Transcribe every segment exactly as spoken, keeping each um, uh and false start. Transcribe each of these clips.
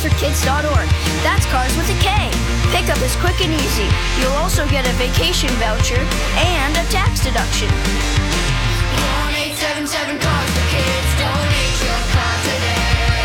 for kids dot org. That's cars with a K. Pickup is quick and easy. You'll also get a vacation voucher and a tax deduction. one eight seven seven cars for kids. Donate your car today.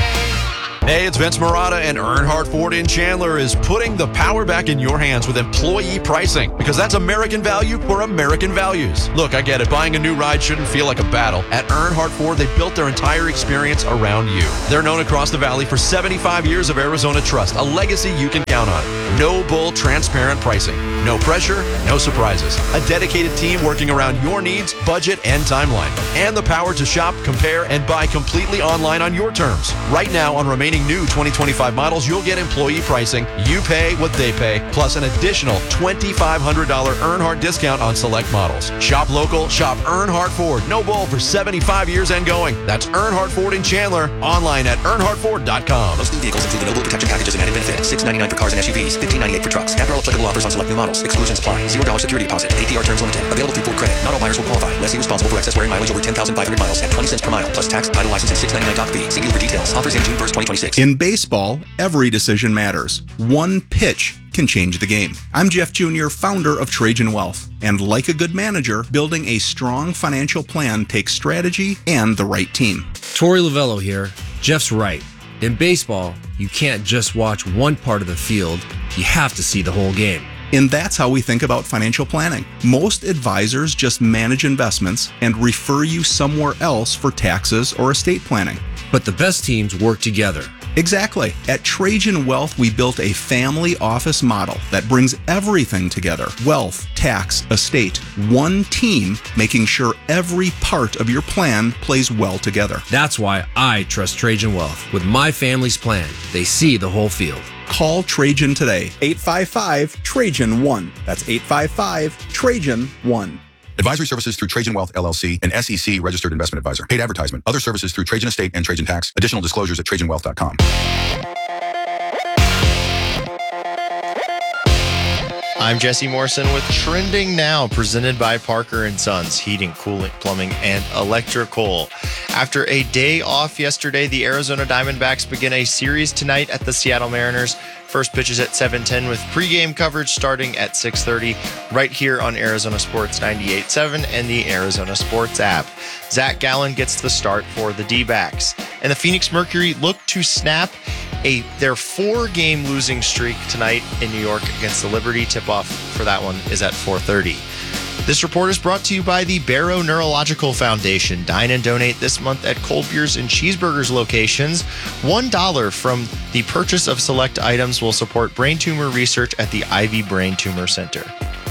Hey, it's Vince Marotta, and Earnhardt Ford in Chandler is putting the power back in your hands with employee pricing, because that's American value for American values. Look, I get it. Buying a new ride shouldn't feel like a battle. At Earnhardt Ford, they built their entire experience around you. They're known across the valley for seventy-five years of Arizona trust, a legacy you can count on. No bull, transparent pricing. No pressure, no surprises. A dedicated team working around your needs, budget, and timeline. And the power to shop, compare, and buy completely online on your terms. Right now, on remaining new twenty twenty-five models, you'll get employee pricing. You pay what they pay, plus an additional twenty-five hundred dollars Earnhardt discount on select models. Shop local, shop Earnhardt Ford. No bull for seventy-five years and going. That's Earnhardt Ford in Chandler. Online at earnhardt ford dot com. Most new vehicles include the Noble protection packages and added benefits. six ninety-nine for cars and S U Vs, fifteen ninety-eight for trucks. After all applicable offers on select new models. Exclusions apply. zero dollars security deposit. A P R terms limited. Available through Ford Credit. Not all buyers will qualify. Lessee responsible for excess wearing mileage over ten thousand five hundred miles at twenty cents per mile, plus tax, title, license, and six ninety-nine doc fee. See dealer for details. Offers in June first, twenty twenty-six. In baseball, every decision matters. One pitch can change the game. I'm Jeff Junior, founder of Trajan Wealth. And like a good manager, building a strong financial plan takes strategy and the right team. Torey Lavello here. Jeff's right. In baseball, you can't just watch one part of the field. You have to see the whole game. And that's how we think about financial planning. Most advisors just manage investments and refer you somewhere else for taxes or estate planning. But the best teams work together. Exactly. At Trajan Wealth, we built a family office model that brings everything together. Wealth, tax, estate. One team making sure every part of your plan plays well together. That's why I trust Trajan Wealth. With my family's plan, they see the whole field. Call Trajan today. eight five five, Trajan one. That's eight five five, Trajan one. Advisory services through Trajan Wealth, L L C, an S E C registered investment advisor. Paid advertisement. Other services through Trajan Estate and Trajan Tax. Additional disclosures at trajan wealth dot com. I'm Jesse Morrison with Trending Now, presented by Parker and Sons, heating, cooling, plumbing, and electrical. After a day off yesterday, the Arizona Diamondbacks begin a series tonight at the Seattle Mariners. First pitch is at seven ten with pregame coverage starting at six thirty right here on Arizona Sports ninety-eight point seven and the Arizona Sports app. Zach Gallen gets the start for the D-backs. And the Phoenix Mercury look to snap a their four-game losing streak tonight in New York against the Liberty. Tip-off for that one is at four thirty. This report is brought to you by the Barrow Neurological Foundation. Dine and donate this month at Cold Beers and Cheeseburgers locations. one dollar from the purchase of select items will support brain tumor research at the Ivy Brain Tumor Center.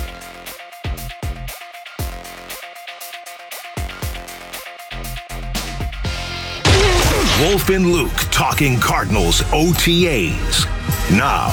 Wolf and Luke talking Cardinals O T As. Now.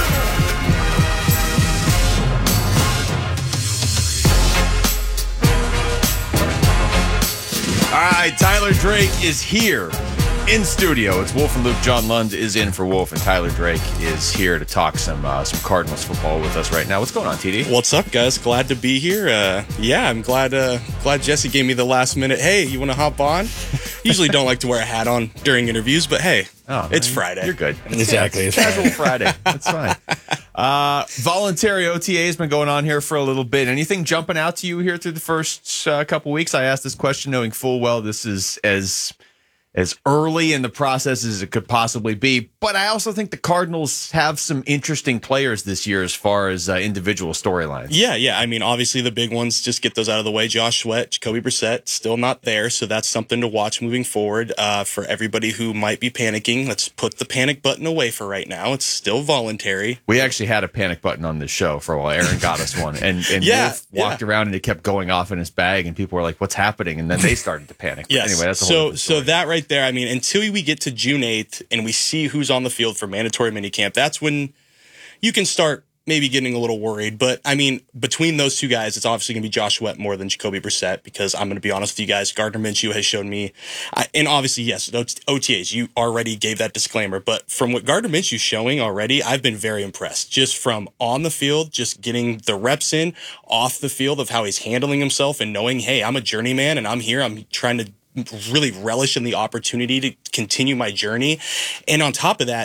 All right, Tyler Drake is here in studio. It's Wolf and Luke. John Lund is in for Wolf, and Tyler Drake is here to talk some uh, some Cardinals football with us right now. What's going on, T D? What's up, guys? Glad to be here. Uh, yeah, I'm glad uh, glad Jesse gave me the last minute. Hey, you want to hop on? Usually don't like to wear a hat on during interviews, but hey, oh, it's man, Friday. You're good. Exactly. It's casual Friday. That's fine. Uh, voluntary O T A has been going on here for a little bit. Anything jumping out to you here through the first uh, couple weeks? I asked this question knowing full well this is as as early in the process as it could possibly be. But I also think the Cardinals have some interesting players this year as far as uh, individual storylines. Yeah, yeah. I mean, obviously the big ones, just get those out of the way. Josh Sweat, Jacoby Brissett, still not there. So that's something to watch moving forward. Uh, for everybody who might be panicking, let's put the panic button away for right now. It's still voluntary. We actually had a panic button on this show for a while. Aaron got us one. And, and yeah, Wolf walked yeah. around and it kept going off in his bag. And people were like, what's happening? And then they started to panic. But yes. Anyway, that's a so, whole so that right there, I mean, until we get to June eighth and we see who's on the field for mandatory minicamp, that's when you can start maybe getting a little worried. But I mean, between those two guys, it's obviously going to be Josh Sweat more than Jacoby Brissett, because I'm going to be honest with you guys, Gardner Minshew has shown me, I, and obviously, yes, O T As, you already gave that disclaimer, but from what Gardner Minshew's showing already, I've been very impressed. Just from on the field, just getting the reps in, off the field of how he's handling himself and knowing, hey, I'm a journeyman and I'm here, I'm trying to really relish in the opportunity to continue my journey. And on top of that,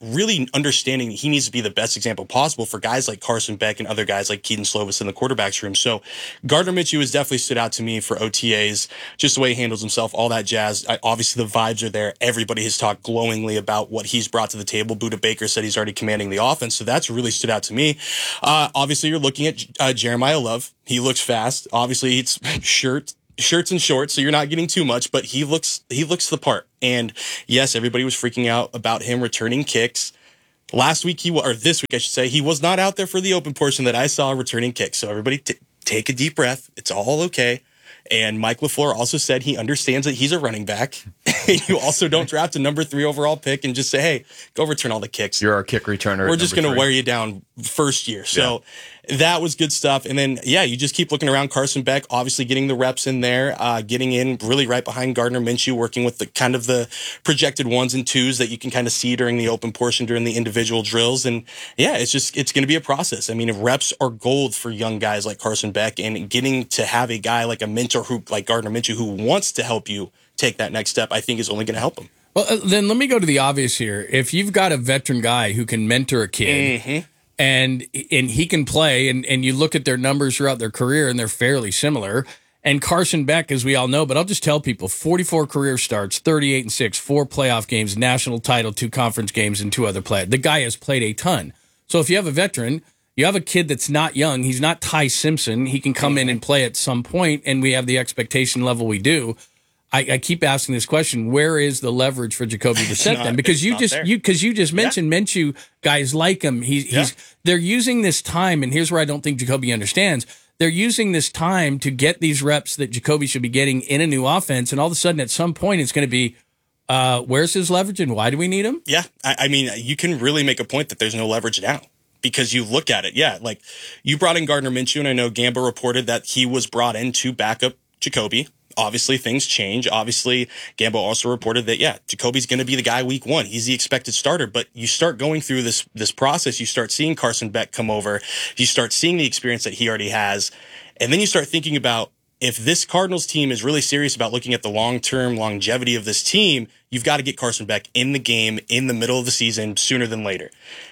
really understanding he needs to be the best example possible for guys like Carson Beck and other guys like Keaton Slovis in the quarterback's room. So Gardner Minshew has definitely stood out to me for O T As, just the way he handles himself, all that jazz. I, obviously, the vibes are there. Everybody has talked glowingly about what he's brought to the table. Buda Baker said he's already commanding the offense, so that's really stood out to me. Uh, obviously, you're looking at uh, Jeremiah Love. He looks fast. Obviously, it's shirt. shirts and shorts, so you're not getting too much, but he looks he looks the part. And yes, everybody was freaking out about him returning kicks. Last week, he or this week, I should say, he was not out there for the open portion that I saw returning kicks. So everybody t- take a deep breath. It's all okay. And Mike LaFleur also said he understands that he's a running back. You also don't draft a number three overall pick and just say, hey, go return all the kicks. You're our kick returner. We're just going to wear you down first year. So yeah. That was good stuff. And then, yeah, you just keep looking around. Carson Beck, obviously getting the reps in there, uh, getting in really right behind Gardner Minshew, working with the kind of the projected ones and twos that you can kind of see during the open portion, during the individual drills. And yeah, it's just, it's going to be a process. I mean, reps are gold for young guys like Carson Beck, and getting to have a guy like a mentor who, like Gardner Minshew, who wants to help you take that next step, I think is only going to help him. Well, uh, then let me go to the obvious here. If you've got a veteran guy who can mentor a kid, mm-hmm. and and he can play, and, and you look at their numbers throughout their career, and they're fairly similar. And Carson Beck, as we all know, but I'll just tell people, forty-four career starts, thirty-eight and six, four playoff games, national title, two conference games, and two other play. The guy has played a ton. So if you have a veteran, you have a kid that's not young. He's not Ty Simpson. He can come in and play at some point, and we have the expectation level we do. I, I keep asking this question: where is the leverage for Jacoby Brissett not, then? Because you just there. you because you just mentioned yeah. Minshew, guys like him. He's yeah. he's they're using this time, and here's where I don't think Jacoby understands. They're using this time to get these reps that Jacoby should be getting in a new offense, and all of a sudden, at some point, it's going to be, uh, where's his leverage, and why do we need him? Yeah, I, I mean, you can really make a point that there's no leverage now. Because you look at it, yeah, like you brought in Gardner Minshew, and I know Gamba reported that he was brought in to back up Jacoby. Obviously, things change. Obviously, Gambo also reported that, yeah, Jacoby's going to be the guy week one. He's the expected starter. But you start going through this this process. You start seeing Carson Beck come over. You start seeing the experience that he already has. And then you start thinking about, if this Cardinals team is really serious about looking at the long-term longevity of this team, you've got to get Carson Beck in the game in the middle of the season sooner than later.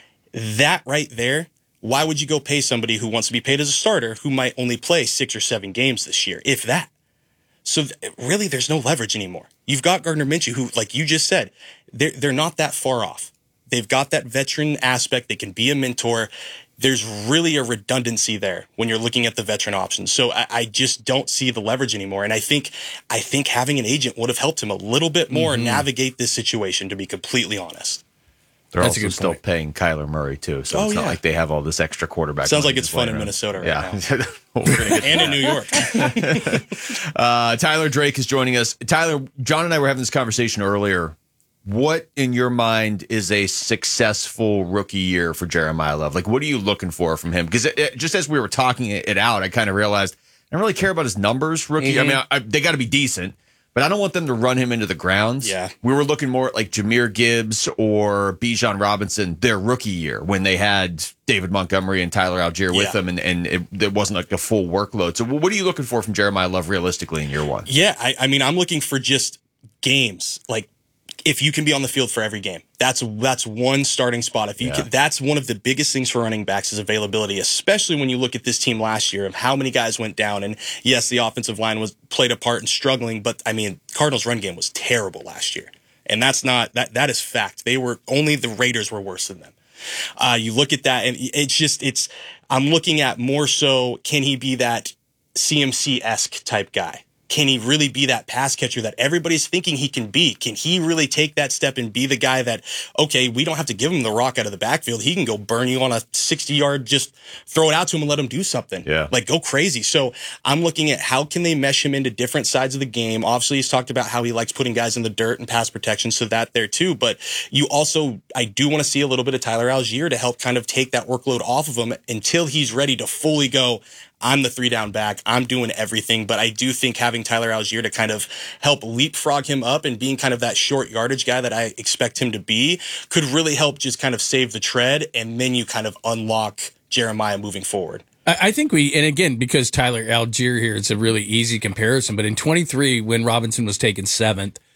That right there, why would you go pay somebody who wants to be paid as a starter who might only play six or seven games this year, if that? So th- really, there's no leverage anymore. You've got Gardner Minshew, who, like you just said, they're, they're not that far off. They've got that veteran aspect. They can be a mentor. There's really a redundancy there when you're looking at the veteran options. So I, I just don't see the leverage anymore. And I think I think having an agent would have helped him a little bit more mm-hmm. navigate this situation, to be completely honest. They're That's also still paying Kyler Murray, too. So oh, it's not yeah. like they have all this extra quarterback. Sounds like it's fun in Minnesota right yeah. now. We're gonna get and in New York. uh, Tyler Drake is joining us. Tyler, John and I were having this conversation earlier. What, in your mind, is a successful rookie year for Jeremiah Love? Like, what are you looking for from him? Because just as we were talking it out, I kind of realized I don't really care about his numbers, rookie. Mm-hmm. I mean, I, I, they got to be decent. But I don't want them to run him into the grounds. Yeah. We were looking more at like Jahmyr Gibbs or Bijan Robinson their rookie year when they had David Montgomery and Tyler Algier with yeah. them, and, and it, it wasn't like a full workload. So what are you looking for from Jeremiah Love realistically in year one? Yeah, I, I mean, I'm looking for just games. Like, if you can be on the field for every game, that's that's one starting spot. If you yeah. can, that's one of the biggest things for running backs is availability, especially when you look at this team last year of how many guys went down. And yes, the offensive line was played a part in struggling, but I mean, Cardinals' run game was terrible last year, and that's not that that is fact. They were only the Raiders were worse than them. Uh, you look at that, and it's just it's. I'm looking at more so, can he be that C M C-esque type guy? Can he really be that pass catcher that everybody's thinking he can be? Can he really take that step and be the guy that, okay, we don't have to give him the rock out of the backfield. He can go burn you on a sixty-yard, just throw it out to him and let him do something. Yeah. Like, go crazy. So I'm looking at how can they mesh him into different sides of the game. Obviously, he's talked about how he likes putting guys in the dirt and pass protection, so that there too. But you also, I do want to see a little bit of Tyler Algier to help kind of take that workload off of him until he's ready to fully go, I'm the three down back. I'm doing everything. But I do think having Tyler Algier to kind of help leapfrog him up and being kind of that short yardage guy that I expect him to be could really help just kind of save the tread. And then you kind of unlock Jeremiah moving forward. I think we, and again, because Tyler Algier here, it's a really easy comparison. But in twenty-three, when Robinson was taken seventh,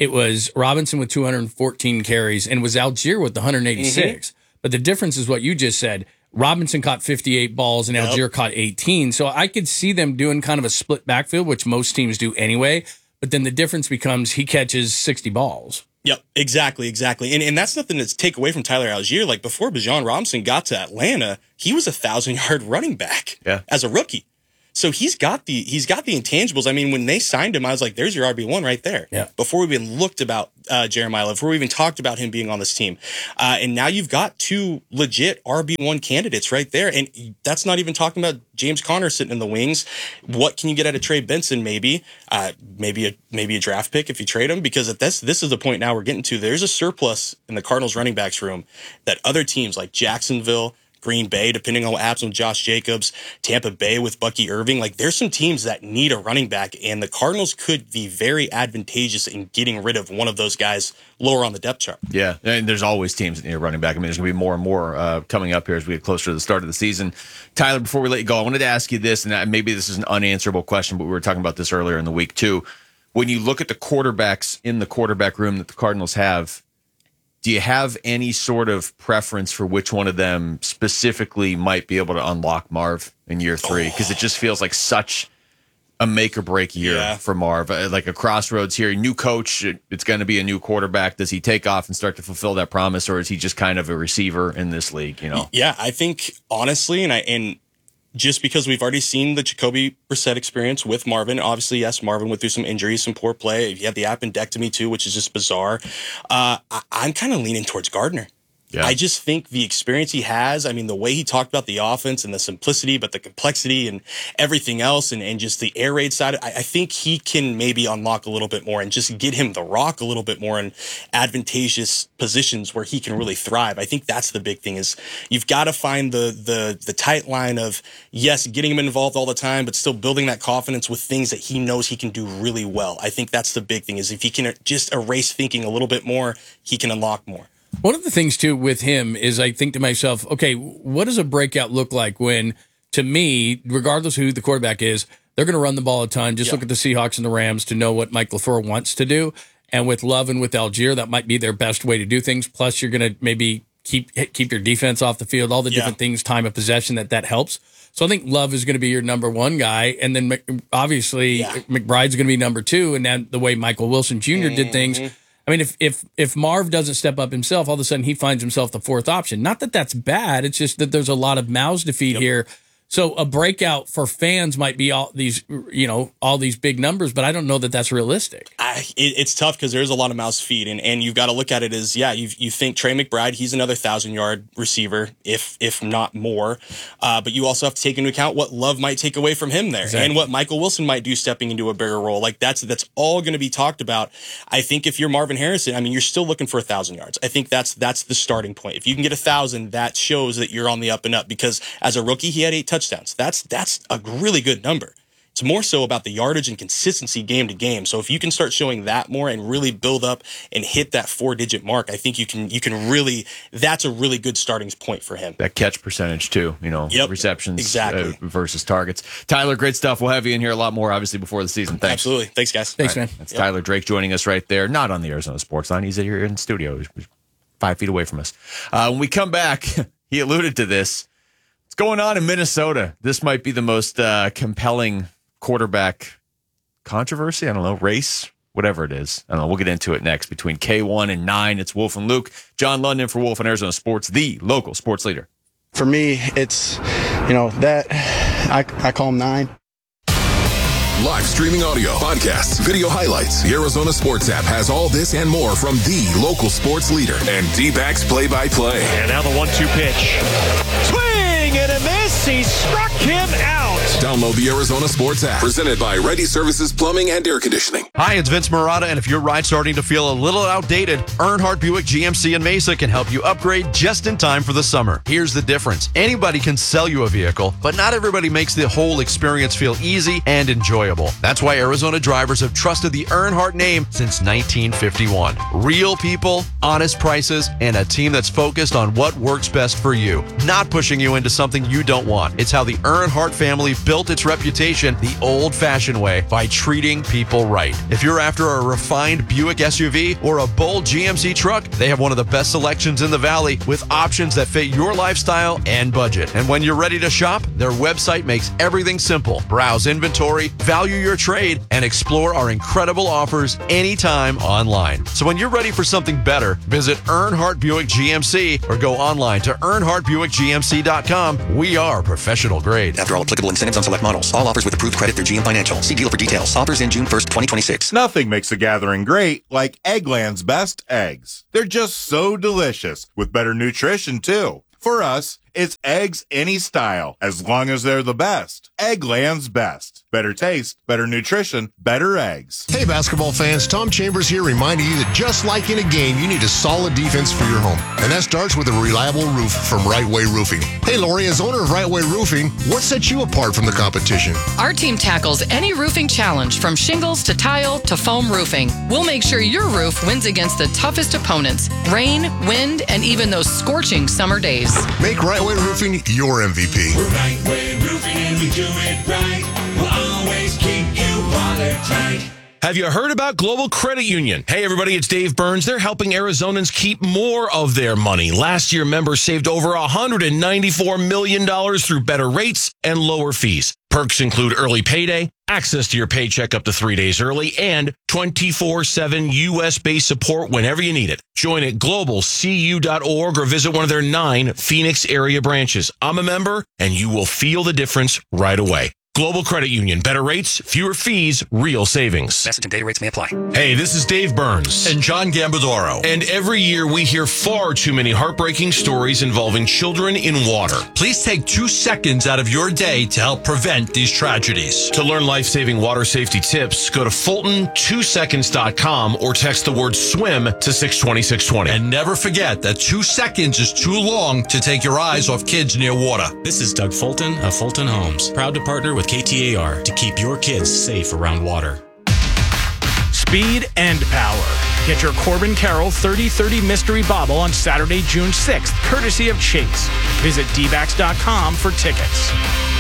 it was Robinson with two hundred fourteen carries, and it was Algier with one hundred eighty-six. Mm-hmm. But the difference is what you just said. Robinson caught fifty-eight balls and Algier yep. caught eighteen. So I could see them doing kind of a split backfield, which most teams do anyway. But then the difference becomes he catches sixty balls. Yep, exactly, exactly. And and that's nothing to take away from Tyler Algier. Like before Bijan Robinson got to Atlanta, he was a thousand-yard running back yeah. as a rookie. So he's got the he's got the intangibles. I mean, when they signed him, I was like, "There's your R B one right there." Yeah. Before we even looked about uh, Jeremiah Love, before we even talked about him being on this team, uh, and now you've got two legit R B one candidates right there, and that's not even talking about James Conner sitting in the wings. What can you get out of Trey Benson? Maybe, uh, maybe a maybe a draft pick if you trade him, because at this this is the point now we're getting to. There's a surplus in the Cardinals running backs room that other teams like Jacksonville, Green Bay, depending on what happens with Josh Jacobs, Tampa Bay with Bucky Irving. Like, there's some teams that need a running back, and the Cardinals could be very advantageous in getting rid of one of those guys lower on the depth chart. Yeah, and there's always teams that need a running back. I mean, there's going to be more and more uh, coming up here as we get closer to the start of the season. Tyler, before we let you go, I wanted to ask you this, and maybe this is an unanswerable question, but we were talking about this earlier in the week, too. When you look at the quarterbacks in the quarterback room that the Cardinals have, do you have any sort of preference for which one of them specifically might be able to unlock Marv in year three? Because it just feels like such a make or break year yeah. for Marv, like a crossroads here. New coach, it's going to be a new quarterback. Does he take off and start to fulfill that promise, or is he just kind of a receiver in this league? You know? Yeah, I think honestly, and I and. Just because we've already seen the Jacoby Brissett experience with Marvin. Obviously, yes, Marvin went through some injuries, some poor play. He had the appendectomy, too, which is just bizarre. Uh, I, I'm kind of leaning towards Gardner. Yeah. I just think the experience he has, I mean, the way he talked about the offense and the simplicity, but the complexity and everything else, and, and just the air raid side, I, I think he can maybe unlock a little bit more and just get him the rock a little bit more in advantageous positions where he can really thrive. I think that's the big thing, is you've got to find the the the tight line of, yes, getting him involved all the time, but still building that confidence with things that he knows he can do really well. I think that's the big thing, is if he can just erase thinking a little bit more, he can unlock more. One of the things, too, with him is I think to myself, okay, what does a breakout look like when, to me, regardless of who the quarterback is, they're going to run the ball a ton. Just yeah. look at the Seahawks and the Rams to know what Mike LaFleur wants to do. And with Love and with Algier, that might be their best way to do things. Plus, you're going to maybe keep keep your defense off the field, all the different yeah. things, time of possession, that that helps. So I think Love is going to be your number one guy. And then, obviously, yeah. McBride's going to be number two. And then the way Michael Wilson Junior Mm-hmm. did things, I mean, if if if Marv doesn't step up himself, all of a sudden he finds himself the fourth option. Not that that's bad. It's just that there's a lot of mouths to feed yep. here. So a breakout for fans might be all these, you know, all these big numbers, but I don't know that that's realistic. I, it, it's tough because there's a lot of mouths to feed, and, and you've got to look at it as, yeah, you you think Trey McBride, he's another thousand-yard receiver, if if not more. Uh, but you also have to take into account what Love might take away from him there, exactly. and what Michael Wilson might do stepping into a bigger role. Like, that's that's all going to be talked about. I think if you're Marvin Harrison, I mean, you're still looking for a thousand yards. I think that's that's the starting point. If you can get a thousand, that shows that you're on the up and up, because as a rookie, he had eight touchdowns. That's that's a really good number. It's more so about the yardage and consistency game to game. So if you can start showing that more and really build up and hit that four digit mark, I think you can you can really, that's a really good starting point for him. That catch percentage too, you know, yep, receptions exactly. uh, versus targets. Tyler, great stuff. We'll have you in here a lot more, obviously, before the season. Thanks. Absolutely. Thanks, guys. Thanks, right. man. That's yep. Tyler Drake joining us right there, not on the Arizona Sports Line. He's here in the studio. He's five feet away from us. Uh, when we come back, he alluded to this. What's going on in Minnesota? This might be the most uh, compelling quarterback controversy. I don't know, race, whatever it is. I don't know. We'll get into it next. Between K one and nine, it's Wolf and Luke. John London for Wolf and Arizona Sports, the local sports leader. For me, it's, you know, that I, I call them nine. Live streaming audio, podcasts, video highlights. The Arizona Sports app has all this and more from the local sports leader and D-backs play-by-play. And now the one two pitch. Swing and a miss. He struck him out. Download the Arizona Sports app. Presented by Ready Services Plumbing and Air Conditioning. Hi, it's Vince Marotta, and if your ride's starting to feel a little outdated, Earnhardt Buick G M C in Mesa can help you upgrade just in time for the summer. Here's the difference. Anybody can sell you a vehicle, but not everybody makes the whole experience feel easy and enjoyable. That's why Arizona drivers have trusted the Earnhardt name since nineteen fifty-one. Real people, honest prices, and a team that's focused on what works best for you, not pushing you into something you don't want. It's how the Earnhardt family built built its reputation the old-fashioned way by treating people right. If you're after a refined Buick S U V or a bold G M C truck, they have one of the best selections in the Valley with options that fit your lifestyle and budget. And when you're ready to shop, their website makes everything simple. Browse inventory, value your trade, and explore our incredible offers anytime online. So when you're ready for something better, visit Earnhardt Buick G M C or go online to earnhardt buick g m c dot com. We are professional grade. After all applicable incentives on select models. All offers with approved credit through G M Financial. See dealer for details. Offers in June first, twenty twenty-six. Nothing makes a gathering great like Eggland's best eggs. They're just so delicious, with better nutrition too. For us, it's eggs any style, as long as they're the best. Eggland's best. Better taste, better nutrition, better eggs. Hey basketball fans, Tom Chambers here reminding you that just like in a game, you need a solid defense for your home. And that starts with a reliable roof from Right Way Roofing. Hey Lori, as owner of Right Way Roofing, what sets you apart from the competition? Our team tackles any roofing challenge, from shingles to tile to foam roofing. We'll make sure your roof wins against the toughest opponents, rain, wind, and even those scorching summer days. Make Right Way Roofing your M V P. We're Right Way Roofing and we do it right. We'll always keep you watertight. Have you heard about Global Credit Union? Hey, everybody, it's Dave Burns. They're helping Arizonans keep more of their money. Last year, members saved over one hundred ninety-four million dollars through better rates and lower fees. Perks include early payday, access to your paycheck up to three days early, and twenty-four seven U S-based support whenever you need it. Join at global c u dot org or visit one of their nine Phoenix area branches. I'm a member, and you will feel the difference right away. Global Credit Union. Better rates, fewer fees, real savings. Message and data rates may apply. Hey, this is Dave Burns. And John Gambadoro. And every year we hear far too many heartbreaking stories involving children in water. Please take two seconds out of your day to help prevent these tragedies. To learn life-saving water safety tips, go to fulton two seconds dot com or text the word swim to six twenty, six twenty. And never forget that two seconds is too long to take your eyes off kids near water. This is Doug Fulton of Fulton Homes, proud to partner with K T A R to keep your kids safe around water. Speed and power. Get your Corbin Carroll thirty thirty Mystery Bobble on Saturday, June sixth, courtesy of Chase. Visit d backs dot com for tickets.